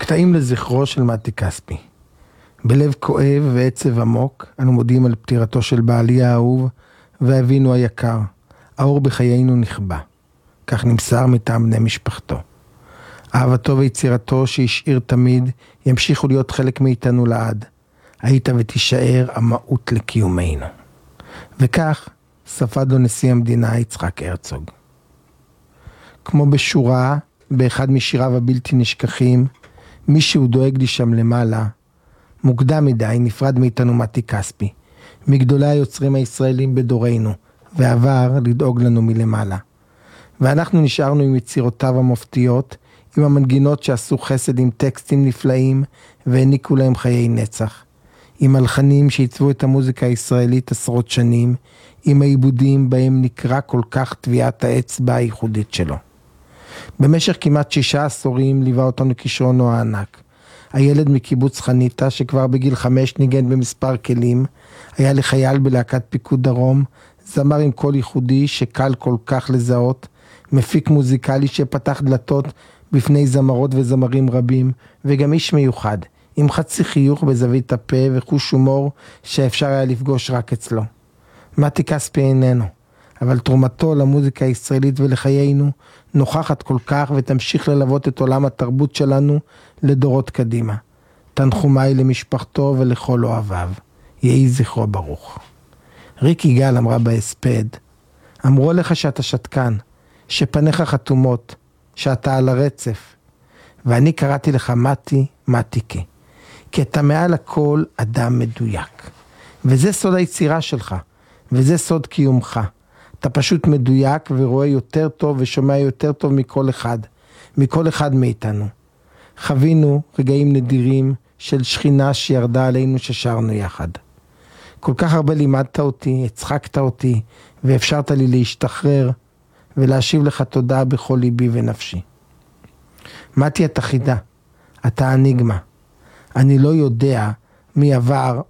קטעים לזכרו של מתי כספי. בלב כואב ועצב עמוק, אנו מודיעים על פטירתו של בעלי האהוב ואבינו היקר. האור בחיינו נכבה. כך נמסר מטעם בני משפחתו. אהבתו ויצירתו שהשאיר תמיד ימשיכו להיות חלק מאיתנו לעד. היית ותישאר המהות לקיומנו. וכך ספד לו נשיא המדינה יצחק הרצוג. כמו בשורה, באחד משיריו הבלתי נשכחים, מישהו דואג לי שם למעלה, מוקדם מדי נפרד מאיתנו מתי כספי, מגדולי היוצרים הישראלים בדורנו, ועבר לדאוג לנו מלמעלה. ואנחנו נשארנו עם יצירותיו המופתיות, עם המנגינות שעשו חסד עם טקסטים נפלאים, והעניקו להם חיי נצח. עם מלחנים שעיצבו את המוזיקה הישראלית עשרות שנים, עם העיבודים בהם נקרא כל כך טביעת האצבע הייחודית שלו. במשך כמעט 6 עשורים ליווה אותנו כישרונו הענק. הילד מקיבוץ חניתה שכבר בגיל 5 ניגן במספר כלים, היה לחייל בלהקת פיקוד דרום, זמר עם קול ייחודי שקל כל כך לזהות, מפיק מוזיקלי שפתח דלתות בפני זמרות וזמרים רבים, וגם איש מיוחד, עם חצי חיוך בזווית הפה וחוש הומור שאפשר היה לפגוש רק אצלו. מתי כספי איננו, אבל תרומתו למוזיקה הישראלית ולחיינו נוכחת כל כך ותמשיך ללוות את עולם התרבות שלנו לדורות קדימה. תנחומיי למשפחתו ולכל אוהביו. יהי זכרו ברוך. ריק יגאל אמרה בהספד, אמרו לך שאתה שתקן, שפניך חתומות, שאתה על הרצף, ואני קראתי לך מתיקה, כי אתה מעל הכל אדם מדויק. וזה סוד היצירה שלך, וזה סוד קיומך. אתה פשוט מדויק ורואה יותר טוב ושומע יותר טוב מכל אחד מאיתנו. חווינו רגעים נדירים של שכינה שירדה עלינו ששרנו יחד. כל כך הרבה לימדת אותי, הצחקת אותי, ואפשרת לי להשתחרר ולהשיב לך תודה בכל ליבי ונפשי. מתי אתה חידה, אתה אניגמה. אני לא יודע מי עבר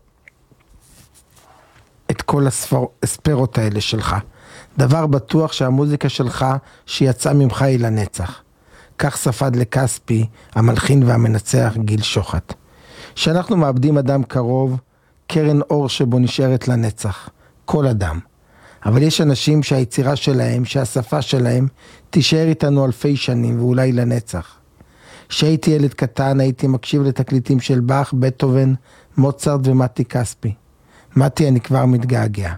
את כל הספרות האלה שלך. דבר בטוח שהמוזיקה שלך שיצאה ממך היא לנצח. כך ספד לכספי, המלחין והמנצח גיל שוחט. שאנחנו מאבדים אדם קרוב, קרן אור שבו נשארת לנצח. כל אדם. אבל יש אנשים שהיצירה שלהם, שהשפה שלהם, תישאר איתנו אלפי שנים ואולי לנצח. כשהייתי ילד קטן הייתי מקשיב לתקליטים של באך, בטהובן, מוצרט ומתי כספי. מתי אני כבר מתגעגע.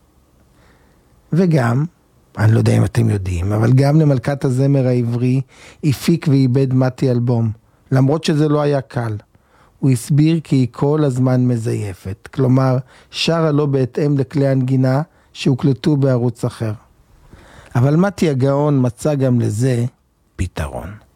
וגם, אני לא יודע אם אתם יודעים, אבל גם למלכת הזמר העברי הפיק ואיבד מתי אלבום, למרות שזה לא היה קל. הוא הסביר כי היא כל הזמן מזייפת, כלומר שרה לא בהתאם לכלי הנגינה שהוקלטו בערוץ אחר. אבל מתי הגאון מצא גם לזה פתרון.